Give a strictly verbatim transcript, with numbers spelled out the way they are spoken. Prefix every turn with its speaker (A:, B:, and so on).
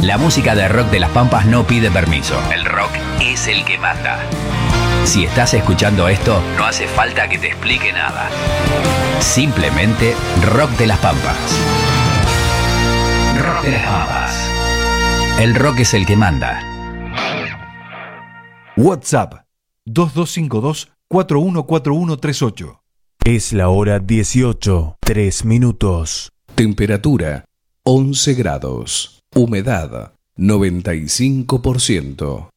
A: La música de Rock de las Pampas no pide permiso. El rock es el que manda. Si estás escuchando esto, no hace falta que te explique nada. Simplemente Rock de las Pampas. Rock de las Pampas. El rock es el que manda.
B: WhatsApp dos dos cinco dos, cuatro uno cuatro uno tres ocho.
C: Es la hora dieciocho, tres minutos.
D: Temperatura once grados. Humedad noventa y cinco por ciento.